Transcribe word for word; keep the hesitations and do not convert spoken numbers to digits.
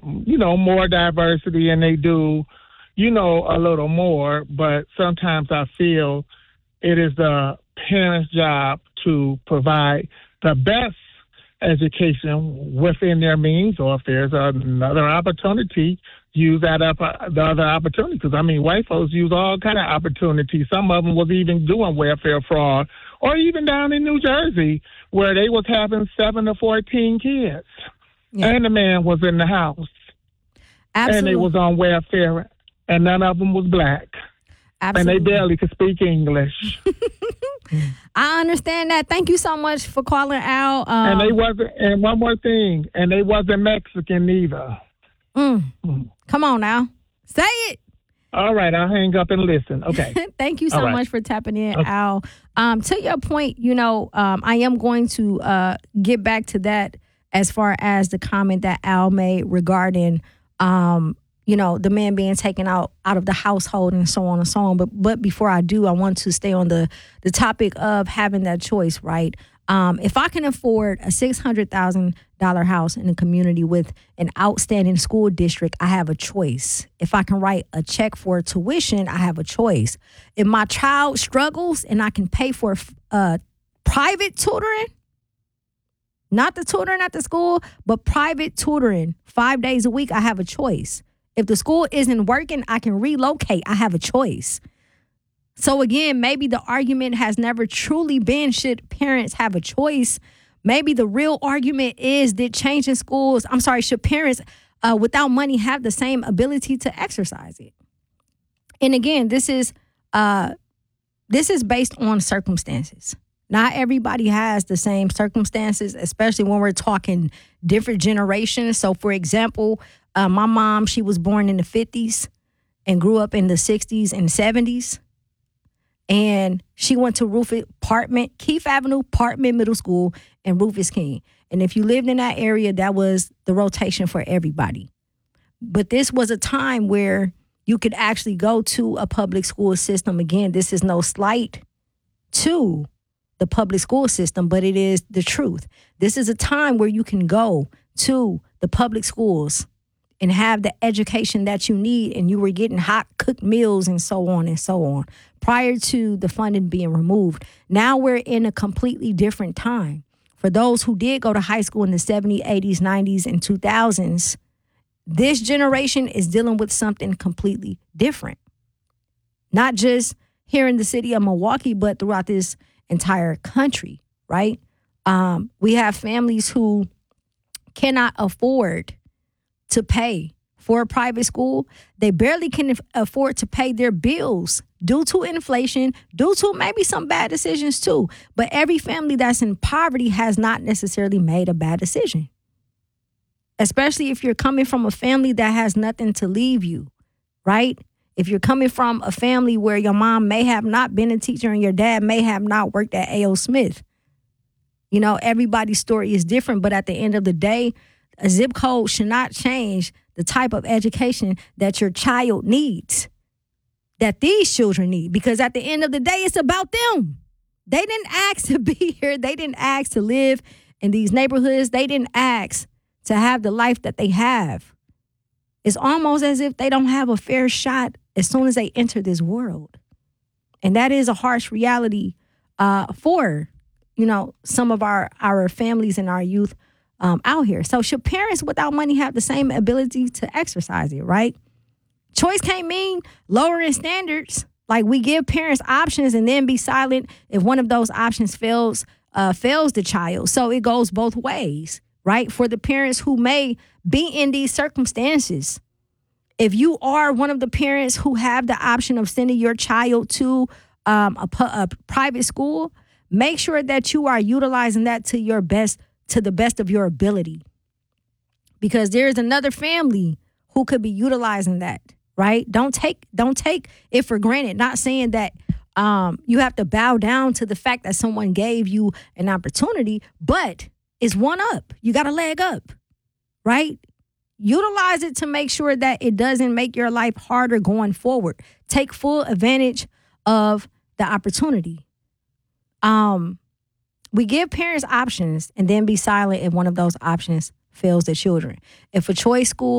you know, more diversity and they do, you know, a little more. But sometimes I feel it is the parents' job to provide the best education within their means, or if there's another opportunity, use that up, the other opportunity. Because, I mean, white folks use all kind of opportunities. Some of them was even doing welfare fraud, or even down in New Jersey where they was having seven to fourteen kids. Yeah. And the man was in the house. Absolutely. And they was on welfare, and none of them was black. Absolutely. And they barely could speak English. I understand that. Thank you so much for calling out. Um, and they wasn't. And one more thing, and they wasn't Mexican either. Mm. Mm. Come on now, say it. All right, I'll hang up and listen. Okay. Thank you so right. much for tapping in, okay. Al. Um, to your point, you know, um, I am going to uh, get back to that as far as the comment that Al made regarding, um, you know, the man being taken out out of the household and so on and so on. But but before I do, I want to stay on the the topic of having that choice, right? Um, if I can afford a six hundred thousand dollars house in a community with an outstanding school district, I have a choice. If I can write a check for tuition, I have a choice. If my child struggles and I can pay for uh, private tutoring, not the tutoring at the school, but private tutoring five days a week, I have a choice. If the school isn't working, I can relocate. I have a choice. So again, maybe the argument has never truly been, should parents have a choice? Maybe the real argument is that changing schools, I'm sorry, should parents uh, without money have the same ability to exercise it? And again, this is uh, this is based on circumstances. Not everybody has the same circumstances, especially when we're talking different generations. So for example, uh, my mom, she was born in the fifties and grew up in the sixties and seventies. And she went to Rufus Parkman, Keith Avenue, Parkman Middle School, and Rufus King. And if you lived in that area, that was the rotation for everybody. But this was a time where you could actually go to a public school system. Again, this is no slight to the public school system, but it is the truth. This is a time where you can go to the public schools and have the education that you need, and you were getting hot cooked meals and so on and so on prior to the funding being removed. Now we're in a completely different time. For those who did go to high school in the seventies, eighties, nineties, and two thousands, this generation is dealing with something completely different. Not just here in the city of Milwaukee, but throughout this entire country, right? Um, we have families who cannot afford to pay for a private school. They barely can afford to pay their bills due to inflation, due to maybe some bad decisions too. But every family that's in poverty has not necessarily made a bad decision. Especially if you're coming from a family that has nothing to leave you, right? If you're coming from a family where your mom may have not been a teacher and your dad may have not worked at A O. Smith. You know, everybody's story is different, but at the end of the day, a zip code should not change the type of education that your child needs, that these children need, because at the end of the day, it's about them. They didn't ask to be here. They didn't ask to live in these neighborhoods. They didn't ask to have the life that they have. It's almost as if they don't have a fair shot as soon as they enter this world. And that is a harsh reality uh, for, you know, some of our, our families and our youth Um, out here. So should parents without money have the same ability to exercise it, right? Choice can't mean lowering standards. Like we give parents options and then be silent if one of those options fails, uh, fails the child. So it goes both ways, right? For the parents who may be in these circumstances, if you are one of the parents who have the option of sending your child to um, a, a private school, make sure that you are utilizing that to your best to the best of your ability, because there's another family who could be utilizing that, right? Don't take don't take it for granted. Not saying that um, you have to bow down to the fact that someone gave you an opportunity, but it's one up. You got a leg up, right? Utilize it to make sure that it doesn't make your life harder going forward. Take full advantage of the opportunity. Um. We give parents options and then be silent if one of those options fails the children. If a choice school